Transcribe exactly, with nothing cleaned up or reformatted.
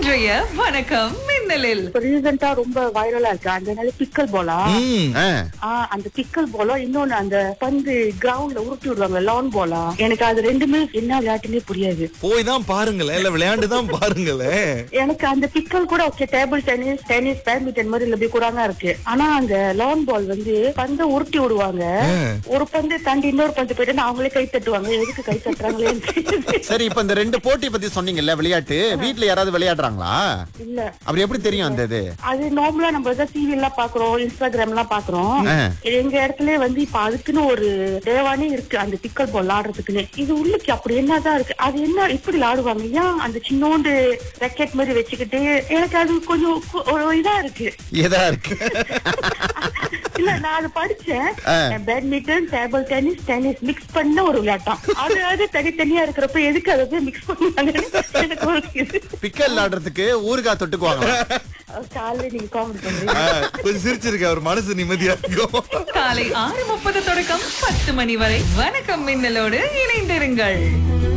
இன்றைய வணக்கம் மின்னலில் ரீசெண்டா ரொம்ப வைரலா இருக்கு அந்த நாள் பிக்கல் போலா ம், ஆ. அந்த பிக்கல் போலா இன்னொன்னு அந்த பந்து கிரவுண்ட்ல உருட்டி விடுவாங்க லான் போலா எனக்கு அது ரெண்டுமே என்ன விளையாட்டுன்னே புரியாது. போய் தான் பாருங்களேன், இல்ல விளையாண்டு தான் பாருங்களேன். எனக்கு அந்த பிக்கல் கூட okay, table tennis tennis badminton மாதிரி இல்ல கூட தான் இருக்கு. ஆனா அந்த லான் பால் வந்து பந்தை உருட்டி விடுவாங்க. ஒரு பந்து தாண்டி இன்னொரு பந்து போயிட்டு அவங்களே கை தட்டுவாங்க. எதுக்கு கை தட்டுறாங்களே சரி, இப்ப இந்த ரெண்டு போட்டி பத்தி சொன்னீங்கல்ல, விளையாட்டு வீட்ல யாராவது விளையாடுறாங்களா? இல்ல. அப்படி எப்படி தெரியும் அந்த இது? அது நார்மலா நம்ம டிவி எல்லாம் பாக்குறோம், இன்ஸ்டாகிராம் எல்லாம் பாக்குறோம். எங்க இடத்துல வந்து இப்ப அதுக்குன்னு ஒரு தேவானே இருக்கு அந்த பிக்கல் பால் ஆடுறதுக்குன்னு. இது உள்ளுக்கு அப்படி என்னதான் இருக்கு, அது என்ன இப்படி ஆடுவாங்க, ஏன் அந்த சின்னோண்டு ராக்கெட் மாதிரி வச்சுக்கிட்டு, எனக்கு அது கொஞ்சம் கு- ஒரு இதா இருக்கு. எதா இருக்கு? இல்ல நான் அது படிச்சேன். Badminton table tennis tennis mix பண்ண ஒரு விளையாட்டம். அது அது தனித்தனியா இருக்கிறப்ப எதுக்கு அதை மிக்ஸ் பண்ணுவாங்க எனக்கு ஒரு இது. பிக்கல் ஆடுறதுக்கு ஊறுகாய் தொட்டுக்குவாங்க. காலையில நீங்க காமெடி பண்றீங்க. ஆ, கொஞ்சம் சிரிச்சிருக்க, அவர் மனசு நிம்மதியா இருக்கும். காலை ஆறு முப்பது தொடக்கம் பத்து மணி வரை வணக்கம் மின்னலோடு இணைந்திருங்கள்.